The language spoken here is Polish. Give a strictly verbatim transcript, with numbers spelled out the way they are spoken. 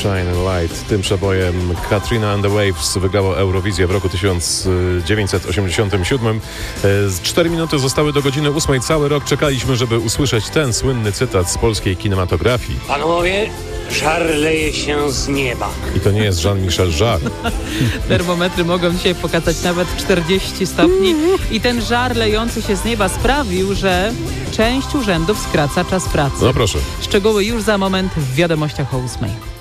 Shine Light. Tym przebojem Katrina and the Waves wygrało Eurowizję w roku tysiąc dziewięćset osiemdziesiątym siódmym. Cztery minuty zostały do godziny ósmej. Cały rok czekaliśmy, żeby usłyszeć ten słynny cytat z polskiej kinematografii. Panowie, żar leje się z nieba. I to nie jest Jean-Michel Jarre. Termometry mogą dzisiaj pokazać nawet czterdzieści stopni i ten żar lejący się z nieba sprawił, że część urzędów skraca czas pracy. No proszę. Szczegóły już za moment w wiadomościach o ósmej.